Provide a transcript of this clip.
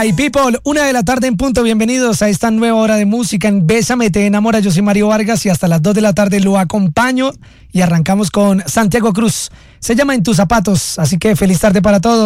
Hey people, 1:00 en punto, bienvenidos a esta nueva hora de música en Bésame, te enamora. Yo soy Mario Vargas y hasta las 2:00 lo acompaño y arrancamos con Santiago Cruz. Se llama En tus zapatos, así que feliz tarde para todos.